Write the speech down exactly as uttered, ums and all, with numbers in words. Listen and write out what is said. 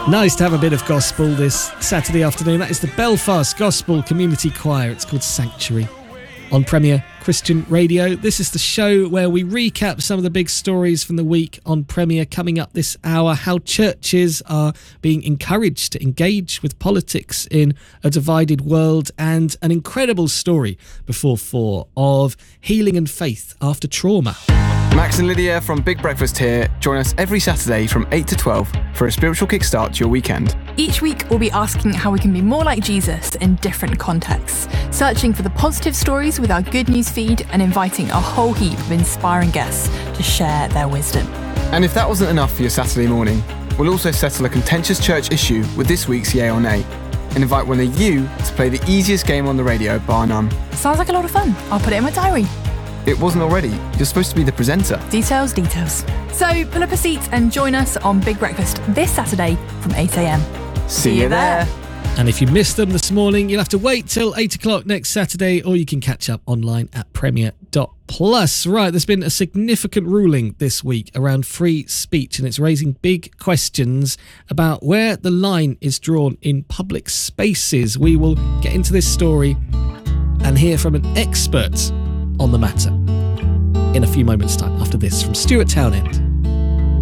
Nice to have a bit of gospel this Saturday afternoon. That is the Belfast Gospel Community Choir. It's called Sanctuary on Premier Christian Radio. This is the show where we recap some of the big stories from the week on Premier. Coming up this hour, how churches are being encouraged to engage with politics in a divided world, and an incredible story before four of healing and faith after trauma. Max and Lydia from Big Breakfast here. Join us every Saturday from eight to twelve for a spiritual kickstart to your weekend. Each week we'll be asking how we can be more like Jesus in different contexts, searching for the positive stories with our good news feed, and inviting a whole heap of inspiring guests to share their wisdom. And if that wasn't enough for your Saturday morning, we'll also settle a contentious church issue with this week's Yay or Nay, and invite one of you to play the easiest game on the radio, bar none. Sounds like a lot of fun. I'll put it in my diary. It wasn't already. You're supposed to be the presenter. Details, details. So pull up a seat and join us on Big Breakfast this Saturday from eight a.m. See, See you there. there. And if you missed them this morning, you'll have to wait till eight o'clock next Saturday, or you can catch up online at premier dot plus. Right, there's been a significant ruling this week around free speech, and it's raising big questions about where the line is drawn in public spaces. We will get into this story and hear from an expert on the matter in a few moments' time after this from Stuart Townend.